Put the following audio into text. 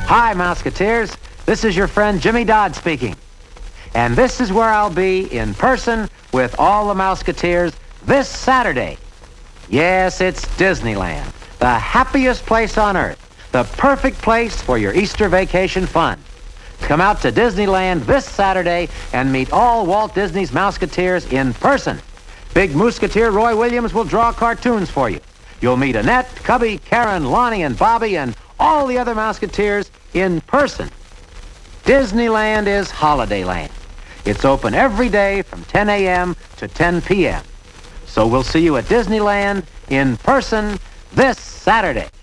Hi, Mouseketeers. This is your friend Jimmy Dodd speaking. And this is where I'll be in person with all the Mouseketeers this Saturday. Yes, it's Disneyland, the happiest place on earth, the perfect place for your Easter vacation fun. Come out to Disneyland this Saturday and meet all Walt Disney's Mouseketeers in person. Big Mooseketeer Roy Williams will draw cartoons for you. You'll meet Annette, Cubby, Karen, Lonnie, and Bobby, and all the other Mouseketeers in person. Disneyland is Holidayland. It's open every day from 10 a.m. to 10 p.m. So we'll see you at Disneyland in person this Saturday.